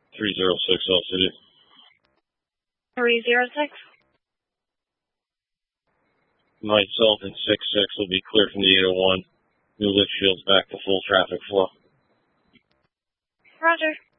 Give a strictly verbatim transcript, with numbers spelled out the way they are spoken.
three zero six L City. three zero six. Myself and six six will be clear from the eight oh one. New Litchfield's back to full traffic flow. Roger.